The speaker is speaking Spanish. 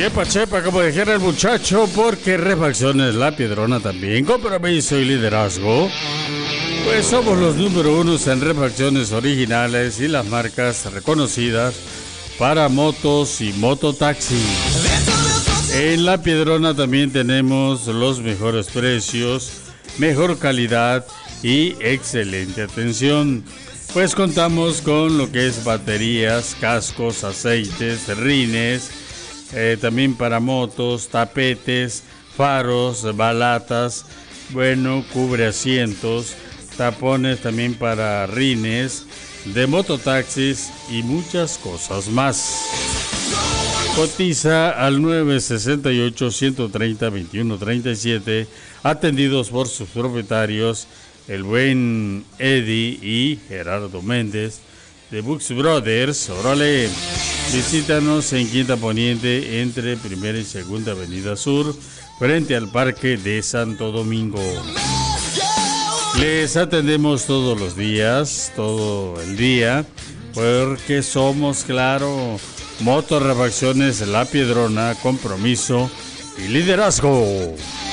Chepa, chepa, como dijera el muchacho, porque Refacciones La Piedrona también, compromiso y liderazgo. Pues somos los número uno en refacciones originales y las marcas reconocidas para motos y mototaxi. En La Piedrona también tenemos los mejores precios, mejor calidad y excelente atención. Pues contamos con lo que es baterías, cascos, aceites, rines, también para motos, tapetes, faros, balatas, bueno, cubre asientos, tapones también para rines, de mototaxis y muchas cosas más. Cotiza al 968-130-2137, atendidos por sus propietarios, el buen Eddie y Gerardo Méndez de Bux Brothers. Órale, visítanos en Quinta Poniente entre Primera y Segunda Avenida Sur, frente al Parque de Santo Domingo. Les atendemos todos los días, todo el día, porque somos, claro, Motorrefacciones La Piedrona, compromiso y liderazgo.